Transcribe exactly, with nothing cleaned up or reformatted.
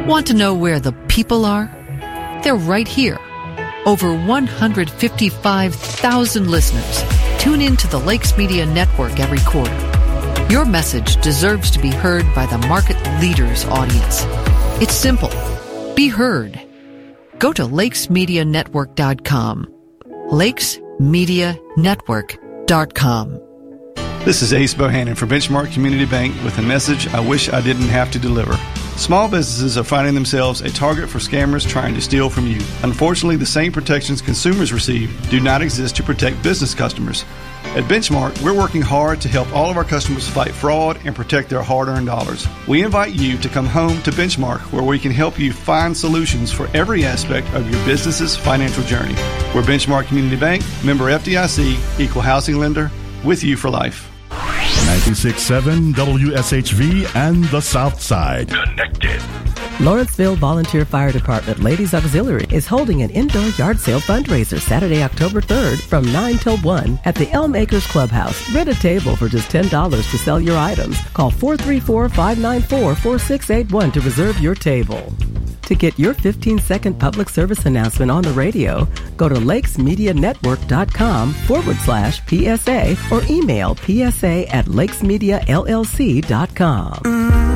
Want to know where the people are? They're right here. Over one hundred fifty-five thousand listeners tune in to the Lakes Media Network every quarter. Your message deserves to be heard by the market leader's audience. It's simple. Be heard. Go to lakes media network dot com. lakes media network dot com. This is Ace Bohannon for Benchmark Community Bank with a message I wish I didn't have to deliver. Small businesses are finding themselves a target for scammers trying to steal from you. Unfortunately, the same protections consumers receive do not exist to protect business customers. At Benchmark, we're working hard to help all of our customers fight fraud and protect their hard-earned dollars. We invite you to come home to Benchmark, where we can help you find solutions for every aspect of your business's financial journey. We're Benchmark Community Bank, member F D I C, equal housing lender, with you for life. ninety-six point seven W S H V and the South Side. Connected. Lawrenceville Volunteer Fire Department Ladies Auxiliary is holding an indoor yard sale fundraiser Saturday, October third from nine till one at the Elm Acres Clubhouse. Rent a table for just ten dollars to sell your items. Call four three four, five nine four, four six eight one to reserve your table. To get your fifteen-second public service announcement on the radio, go to lakesmedianetwork.com forward slash PSA or email psa at lakesmediallc.com.